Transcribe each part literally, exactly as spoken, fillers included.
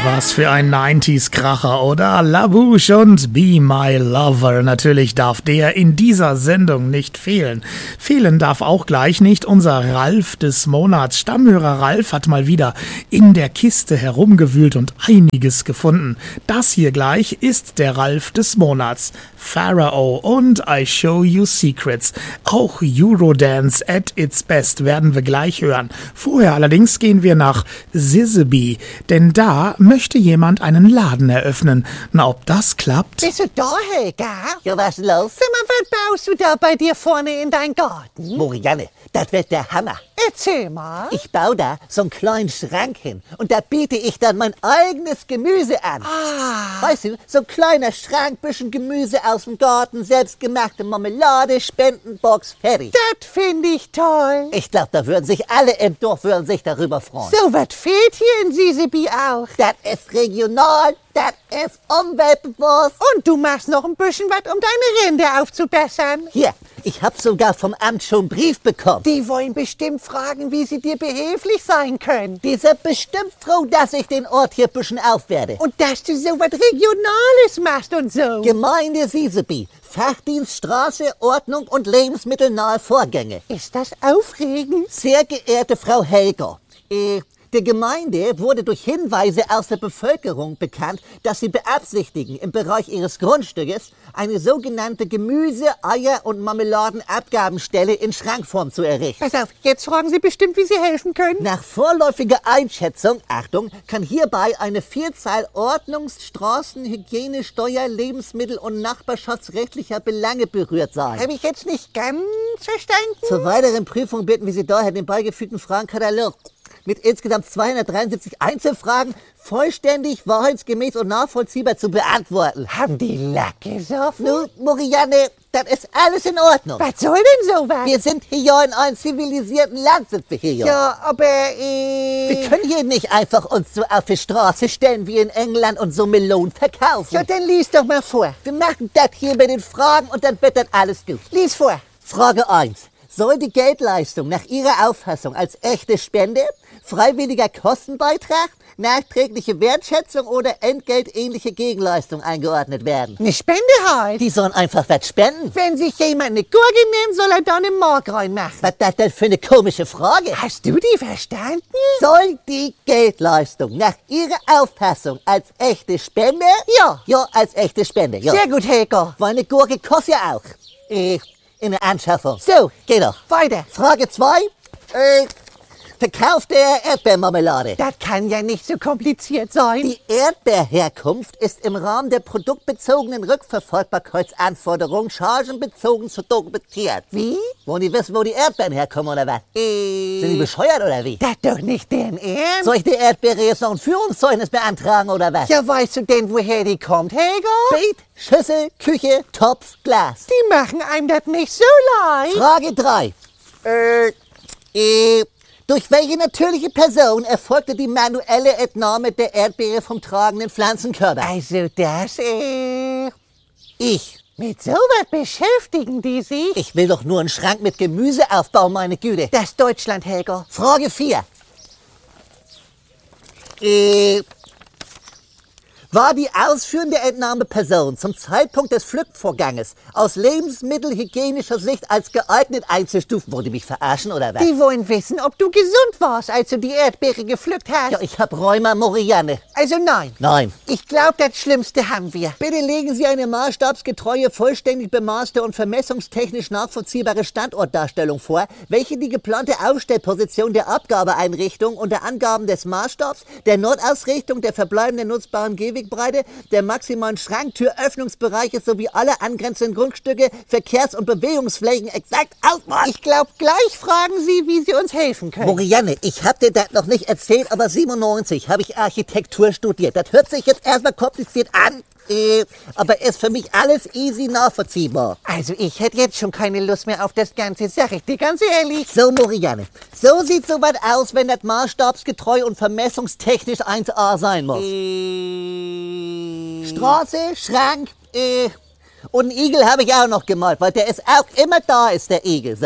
Was für ein neunziger-Kracher, oder? La Bouche und Be My Lover. Natürlich darf der in dieser Sendung nicht fehlen. Fehlen darf auch gleich nicht unser Ralf des Monats. Stammhörer Ralf hat mal wieder in der Kiste herumgewühlt und einiges gefunden. Das hier gleich ist der Ralf des Monats. Pharaoh und I Show You Secrets. Auch Eurodance at its best werden wir gleich hören. Vorher allerdings gehen wir nach Sizzeby, denn da möchte jemand einen Laden eröffnen. Na, ob das klappt? Bist du da, Helga? Ja, was los? Sag mal, was baust du da bei dir vorne in dein Garten? Marianne, das wird der Hammer. Erzähl mal. Ich baue da so einen kleinen Schrank hin und da biete ich dann mein eigenes Gemüse an. Ah. Weißt du, so ein kleiner Schrank, bisschen Gemüse aus dem Garten, selbstgemachte Marmelade, Spendenbox, fertig. Das finde ich toll. Ich glaube, da würden sich alle im Dorf würden sich darüber freuen. So was fehlt hier in Sizzeby auch. Das ist regional, das ist umweltbewusst. Und du machst noch ein bisschen was, um deine Rinde aufzubessern. Hier, ich habe sogar vom Amt schon einen Brief bekommen. Die wollen bestimmt fragen, wie sie dir behilflich sein können. Die sind bestimmt froh, dass ich den Ort hier ein bisschen aufwerde. Und dass du so was Regionales machst und so. Gemeinde Sizzeby, Fachdienst Straße, Ordnung und lebensmittelnahe Vorgänge. Ist das aufregend? Sehr geehrte Frau Helger, äh, die Gemeinde wurde durch Hinweise aus der Bevölkerung bekannt, dass sie beabsichtigen, im Bereich ihres Grundstückes eine sogenannte Gemüse-, Eier- und Marmeladenabgabenstelle in Schrankform zu errichten. Pass auf, jetzt fragen sie bestimmt, wie sie helfen können. Nach vorläufiger Einschätzung, Achtung, kann hierbei eine Vielzahl ordnungs-, Straßen-, Hygiene-, Steuer-, Lebensmittel- und nachbarschaftsrechtlicher Belange berührt sein. Habe ich jetzt nicht ganz verstanden? Zur weiteren Prüfung bitten wir Sie daher, den beigefügten Fragenkatalog mit insgesamt zweihundertdreiundsiebzig Einzelfragen vollständig, wahrheitsgemäß und nachvollziehbar zu beantworten. Haben die Lack gesoffen? Nun, Marianne, das ist alles in Ordnung. Was soll denn sowas? Wir sind hier ja in einem zivilisierten Land, sind wir hier ja. Ja, aber äh... Wir können hier nicht einfach uns so auf die Straße stellen wie in England und so Melonen verkaufen. Ja, dann lies doch mal vor. Wir machen das hier mit den Fragen und dann wird dann alles gut. Lies vor. Frage eins. Soll die Geldleistung nach Ihrer Auffassung als echte Spende, freiwilliger Kostenbeitrag, nachträgliche Wertschätzung oder entgeltähnliche Gegenleistung eingeordnet werden? Eine Spende halt. Die sollen einfach was spenden. Wenn sich jemand eine Gurke nimmt, soll er da eine Mark reinmachen. Was ist das denn für eine komische Frage? Hast du die verstanden? Soll die Geldleistung nach Ihrer Auffassung als echte Spende? Ja. Ja, als echte Spende, ja. Sehr gut, Helga. Weil eine Gurke kostet ja auch. Äh, in der Anschaffung. So, geh doch. Weiter. Frage zwei. Äh, verkauft der Erdbeermarmelade. Das kann ja nicht so kompliziert sein. Die Erdbeerherkunft ist im Rahmen der produktbezogenen Rückverfolgbarkeitsanforderungen chargenbezogen zu dokumentiert. Wie? Wollen die wissen, wo die Erdbeeren herkommen oder was? Äh, Sind die bescheuert oder wie? Das doch nicht deren Ernst. Soll ich der Erdbeere jetzt noch ein Führungszeugnis beantragen oder was? Ja, weißt du denn, woher die kommt, Helga? Beet, Schüssel, Küche, Topf, Glas. Die machen einem das nicht so leicht. Frage drei. Äh, äh, durch welche natürliche Person erfolgte die manuelle Entnahme der Erdbeere vom tragenden Pflanzenkörper? Also das, äh... Ich. Mit sowas beschäftigen die sich? Ich will doch nur einen Schrank mit Gemüse aufbauen, meine Güte. Das ist Deutschland, Helga. Frage vier. Äh, war die ausführende Entnahmeperson zum Zeitpunkt des Pflückvorganges aus lebensmittelhygienischer Sicht als geeignet einzustufen? Wollt ihr mich verarschen oder was? Die wollen wissen, ob du gesund warst, als du die Erdbeere gepflückt hast. Ja, ich hab Rheuma Morianne. Also nein. Nein. Ich glaube, das Schlimmste haben wir. Bitte legen Sie eine maßstabsgetreue, vollständig bemaßte und vermessungstechnisch nachvollziehbare Standortdarstellung vor, welche die geplante Aufstellposition der Abgabeeinrichtung unter Angaben des Maßstabs, der Nordausrichtung, der verbleibenden nutzbaren Gehwegbreite, der maximalen Schranktüröffnungsbereiche sowie aller angrenzenden Grundstücke, Verkehrs- und Bewegungsflächen exakt ausmacht. Ich glaube, gleich fragen sie, wie sie uns helfen können. Marianne, ich hab dir das noch nicht erzählt, aber siebenundneunzig habe ich Architektur studiert. Das hört sich jetzt erstmal kompliziert an, äh, aber ist für mich alles easy nachvollziehbar. Also ich hätte jetzt schon keine Lust mehr auf das Ganze, sag ich dir ganz ehrlich. So, Marianne, so sieht sowas aus, wenn das maßstabsgetreu und vermessungstechnisch eins A sein muss. Äh... Straße, Schrank, äh, und einen Igel habe ich auch noch gemalt, weil der ist auch immer da, ist der Igel, so. Ach, das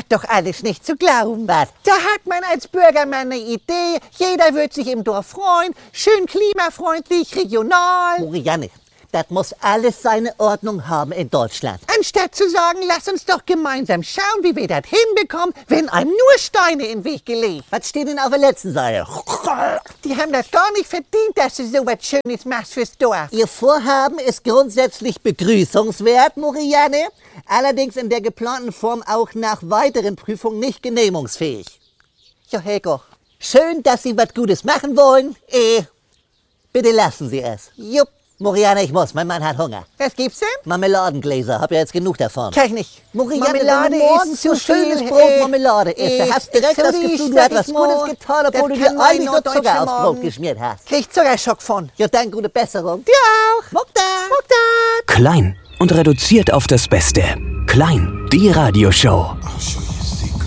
doch alles nicht zu glauben. Was? Da hat man als Bürger mal eine Idee, jeder wird sich im Dorf freuen, schön klimafreundlich, regional. Morianne, das muss alles seine Ordnung haben in Deutschland. Anstatt zu sagen, lass uns doch gemeinsam schauen, wie wir das hinbekommen, wenn einem nur Steine in den Weg gelegt. Was steht denn auf der letzten Seite? Die haben das gar nicht verdient, dass du so was Schönes machst fürs Dorf. Ihr Vorhaben ist grundsätzlich begrüßungswert, Morianne, allerdings in der geplanten Form auch nach weiteren Prüfungen nicht genehmigungsfähig. Ja, Helgo. Schön, dass Sie was Gutes machen wollen. Eh, bitte lassen Sie es. Jupp. Morianne, ich muss, mein Mann hat Hunger. Was gibt's denn? Marmeladengläser, hab ja jetzt genug davon. Kann ich nicht. Morianne, Marmelade wenn du morgens ist so zu schönes viel, Brot äh, Marmelade isst, äh, da hast direkt so das die Gefühl, du sag hast was ich mal, Gutes getan, das obwohl du kann dir man eigentlich nur nur Zucker deutsche aufs Brot Morgen. geschmiert hast. Krieg Zuckerschock von. Ja, dann gute Besserung. Dir auch. Mokta! Mokta! Klein und reduziert auf das Beste. Klein, die Radioshow.